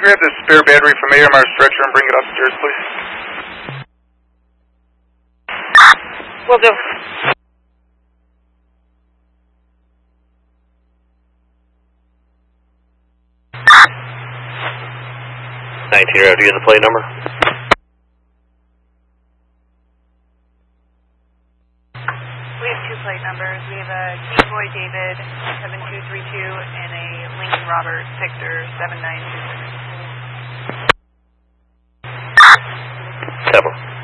you grab this spare battery from AMR stretcher and bring it upstairs, please? Will do. Do you have the plate number? We have 2 plate numbers. We have a King Boy David 7232 and a Lincoln Robert Victor 7926. Several.